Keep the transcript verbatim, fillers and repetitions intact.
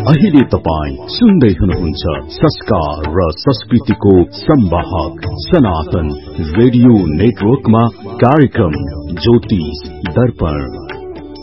अहिले तपाईँ सुन्दै हुनुहुन्छ संस्कार र संस्कृतिको संवाहक सनातन रेडियो नेटवर्कमा कार्यक्रम ज्योतिष दर्पण।